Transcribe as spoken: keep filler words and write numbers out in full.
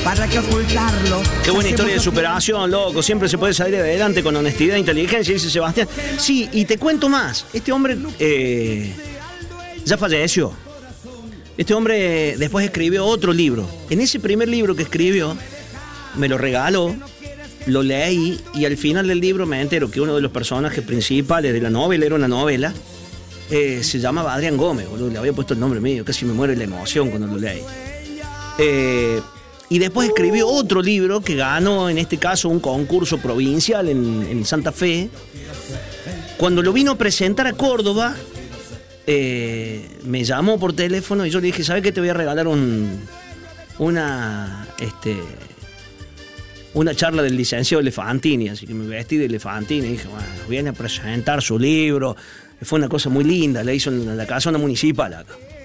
¿Para qué ocultarlo? Qué buena historia de superación, loco. Siempre se puede salir adelante con honestidad e inteligencia, dice Sebastián. Sí, y te cuento más. Este hombre eh, ya falleció. Este hombre después escribió otro libro. En ese primer libro que escribió, me lo regaló, lo leí y al final del libro me entero que uno de los personajes principales de la novela, era una novela, eh, se llamaba Adrián Gómez, boludo. Le había puesto el nombre mío, casi me muere la emoción cuando lo leí. Eh, y después escribió otro libro que ganó, en este caso, un concurso provincial en, en Santa Fe. Cuando lo vino a presentar a Córdoba, eh, me llamó por teléfono y yo le dije, ¿sabes qué? Te voy a regalar un, una, este, una charla del licenciado Elefantini. Así que me vestí de Elefantini y dije, bueno, viene a presentar su libro. Fue una cosa muy linda, la hizo en la casona municipal acá.